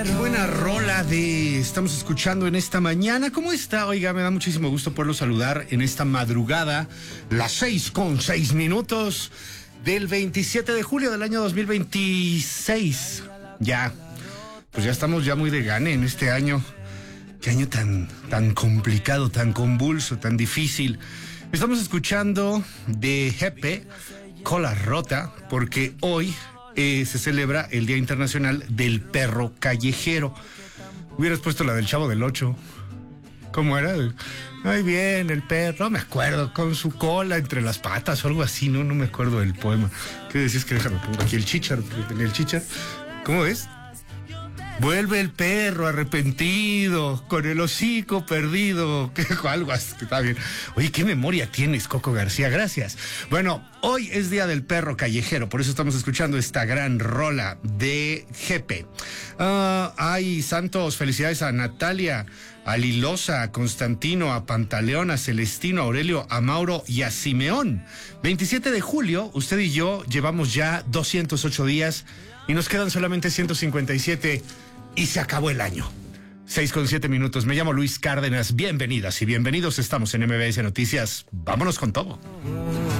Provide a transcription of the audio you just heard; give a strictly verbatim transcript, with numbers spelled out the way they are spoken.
Qué buena rola de estamos escuchando en esta mañana. ¿Cómo está? Oiga, me da muchísimo gusto poderlo saludar en esta madrugada, las seis con seis minutos del veintisiete de julio del año dos mil veintiséis. Ya, pues ya estamos ya muy de gane en este año. Qué año tan, tan complicado, tan convulso, tan difícil. Estamos escuchando de Jepe, Cola Rota, porque hoy eh, se celebra el Día Internacional del Perro Callejero. Hubieras puesto la del Chavo del Ocho. ¿Cómo era? Ay, bien, el perro, no me acuerdo, con su cola entre las patas o algo así, no, no me acuerdo del poema. ¿Qué decís? Que déjame pongo aquí el chícharo, porque tenía el chícharo. ¿Cómo es? Vuelve el perro arrepentido, con el hocico perdido, que algo así, está bien. Oye, qué memoria tienes, Coco García, gracias. Bueno, hoy es Día del Perro Callejero, por eso estamos escuchando esta gran rola de Jepe. Uh, ay, santos, felicidades a Natalia, a Lilosa, a Constantino, a Pantaleón, a Celestino, a Aurelio, a Mauro y a Simeón. veintisiete de julio, usted y yo llevamos ya doscientos ocho días y nos quedan solamente ciento cincuenta y siete y se acabó el año. seis con siete minutos. Me llamo Luis Cárdenas. Bienvenidas y bienvenidos. Estamos en M B S Noticias. Vámonos con todo.